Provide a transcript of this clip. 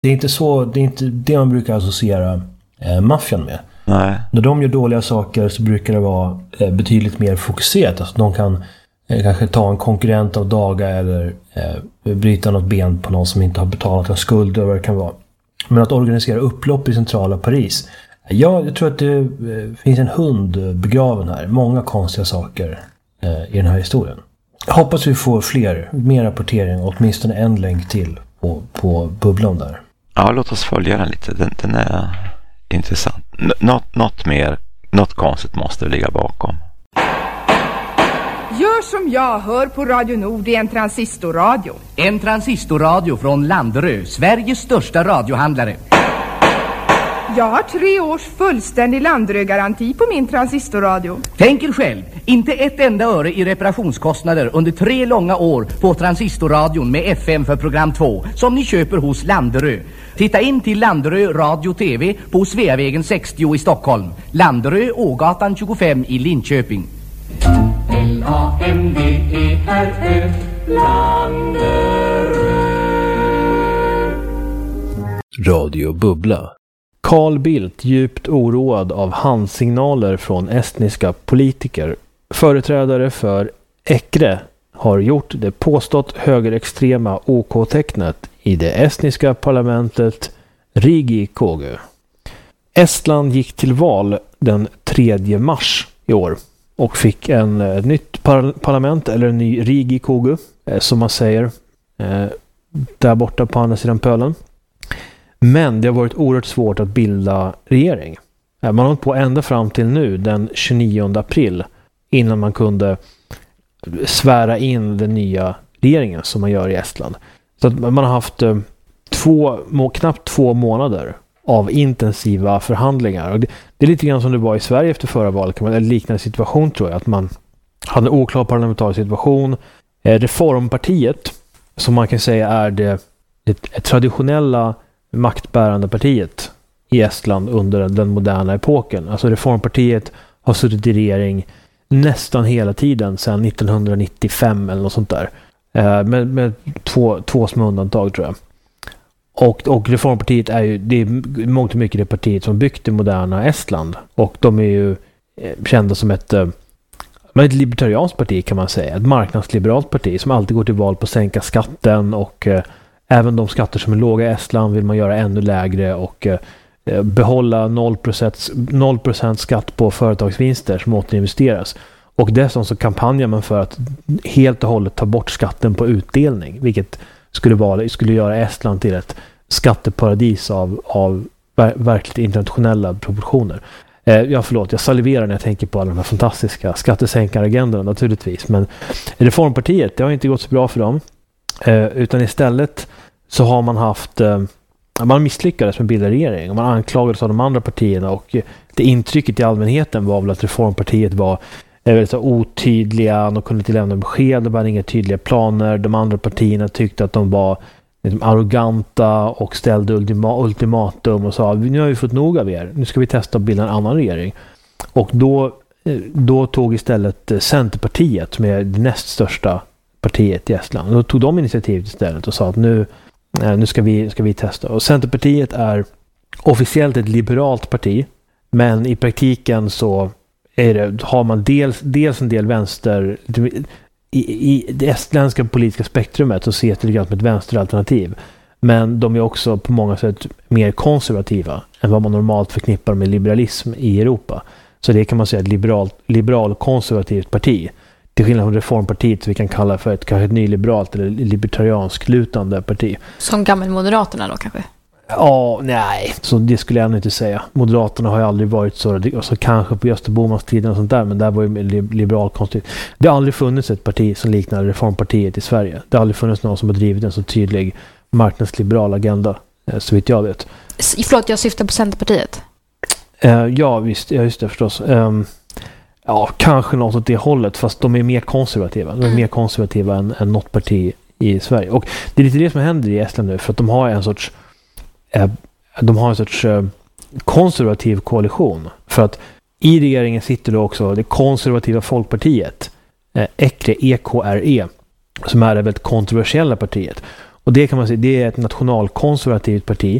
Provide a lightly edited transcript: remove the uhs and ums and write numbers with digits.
Det är inte det man brukar associera maffian med. Nej. När de gör dåliga saker så brukar det vara betydligt mer fokuserat. Alltså de kan kanske ta en konkurrent av daga eller bryta något ben på någon som inte har betalat en skuld eller vad det kan vara. Men att organisera upplopp i centrala Paris. Jag tror att det finns en hund begraven här. Många konstiga saker i den här historien. Jag hoppas vi får mer rapportering och åtminstone en länk till på bubblan där. Ja, låt oss följa den lite. Den är intressant. Något konstigt måste ligga bakom. Gör som jag hör på Radio Nord i en transistorradio. En transistorradio från Landerö, Sveriges största radiohandlare. Jag har 3 års fullständig Landerö-garanti på min transistorradio. Tänk er själv, inte ett enda öre i reparationskostnader under 3 långa år på transistorradion med FM för program 2 som ni köper hos Landerö. Titta in till Landerö Radio TV på Sveavägen 60 i Stockholm. Landerö, Ågatan 25 i Linköping. Landerö, Landerö. Radio Bubbla. Carl Bildt djupt oroad av handsignaler från estniska politiker. Företrädare för EKRE har gjort det påstått högerextrema OK-tecknet i det estniska parlamentet Riigikogu. Estland gick till val den 3 mars i år och fick en nytt parlament eller en ny Riigikogu som man säger där borta på andra sidan pölen. Men det har varit oerhört svårt att bilda regering. Man har hållit på ända fram till nu, den 29 april, innan man kunde svära in den nya regeringen som man gör i Estland. Så att man har haft knappt 2 månader av intensiva förhandlingar. Och det är lite grann som det var i Sverige efter förra valet, en liknande situation tror jag. Att man hade en oklar parlamentarisk situation. Reformpartiet, som man kan säga är det traditionella maktbärande partiet i Estland under den moderna epoken. Alltså Reformpartiet har suttit i regering nästan hela tiden sedan 1995 eller något sånt där. Med två små undantag tror jag. Och Reformpartiet det är mångt och mycket det partiet som byggt det moderna Estland. Och de är ju kända som ett libertarianskt parti kan man säga. Ett marknadsliberalt parti som alltid går till val på att sänka skatten och även de skatter som är låga i Estland vill man göra ännu lägre och behålla 0% skatt på företagsvinster som återinvesteras. Och dessutom så kampanjar man för att helt och hållet ta bort skatten på utdelning, vilket skulle göra Estland till ett skatteparadis av verkligt internationella proportioner. Jag saliverar när jag tänker på alla de här fantastiska skattesänkaragänderna naturligtvis, men Reformpartiet, det har inte gått så bra för dem. Utan istället så har man haft man misslyckades med att bilda regering och man anklagades av de andra partierna och det intrycket i allmänheten var väl att Reformpartiet var väldigt så otydliga, de kunde inte lämna besked, de hade inga tydliga planer, de andra partierna tyckte att de var liksom arroganta och ställde ultimatum och sa nu har vi fått nog av er, nu ska vi testa att bilda en annan regering. Och då tog istället Centerpartiet, som är det näst största partiet i Estland. Då tog de initiativet istället och sa att nu ska vi testa. Och Centerpartiet är officiellt ett liberalt parti, men i praktiken så har man dels en del vänster i det estländska politiska spektrumet så ses det lite grann som ett vänsteralternativ. Men de är också på många sätt mer konservativa än vad man normalt förknippar med liberalism i Europa. Så det kan man säga ett liberal-konservativt parti. Till skillnad från Reformpartiet, vi kan kalla för kanske ett nyliberalt eller libertarianskt lutande parti. Som Moderaterna då kanske? Ja, nej. Så det skulle jag inte säga. Moderaterna har ju aldrig varit så, alltså kanske på Gösta Bohmans tiden och sånt där, men där var ju liberalkonstigt. Det har aldrig funnits ett parti som liknar Reformpartiet i Sverige. Det har aldrig funnits någon som har drivit en så tydlig marknadsliberal agenda, så vitt jag vet. Förlåt, jag syftar på Centerpartiet. Ja, visst. Ja, just det förstås. Ja, kanske något åt det hållet, fast de är mer konservativa. De är mer konservativa än något parti i Sverige. Och det är lite det som händer i Estland nu, för att de har en sorts konservativ koalition. För att i regeringen sitter då också det konservativa folkpartiet, EKRE, som är det väldigt kontroversiella partiet. Och det kan man säga, det är ett nationalkonservativt parti